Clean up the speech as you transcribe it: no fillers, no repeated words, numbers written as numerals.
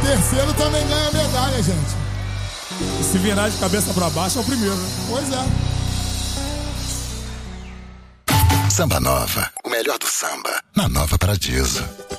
terceiro também ganha medalha, gente. Se virar de cabeça pra baixo é o primeiro. Pois é. Samba Nova, o melhor do samba, na Nova Paradiso.